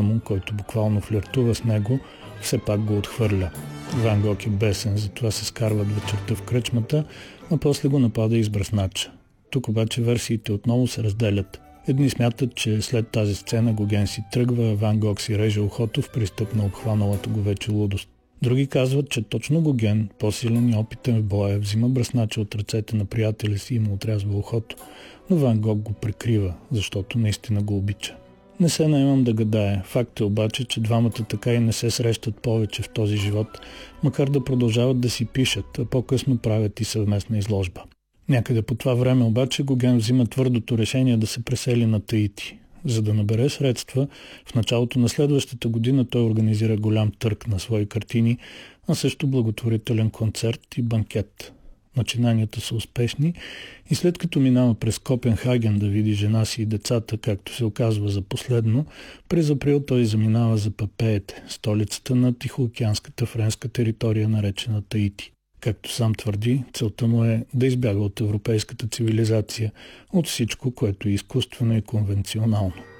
приятеля му, който буквално флиртува с него, все пак го отхвърля. Ван Гог е бесен, затова се скарват вечерта в кръчмата, а после го напада избръснача. Тук обаче версиите отново се разделят. Едни смятат, че след тази сцена Гоген си тръгва, а Ван Гог си реже ухото в пристъп на обхваналата го вече лудост. Други казват, че точно Гоген, по-силен и опитен в боя, взима бръснача от ръцете на приятеля си и му отрязва ухото, но Ван Гог го прикрива, защото наистина го обича. Не се наемам да гадая. Факт е обаче, че двамата така и не се срещат повече в този живот, макар да продължават да си пишат, а по-късно правят и съвместна изложба. Някъде по това време обаче Гоген взима твърдото решение да се пресели на Таити. За да набере средства, в началото на следващата година той организира голям търг на свои картини, а също благотворителен концерт и банкет. Начинанията са успешни и след като минава през Копенхаген да види жена си и децата, както се оказва за последно, през април той заминава за Папеете, столицата на тихоокеанската френска територия, наречена Таити. Както сам твърди, целта му е да избяга от европейската цивилизация, от всичко, което е изкуствено и конвенционално.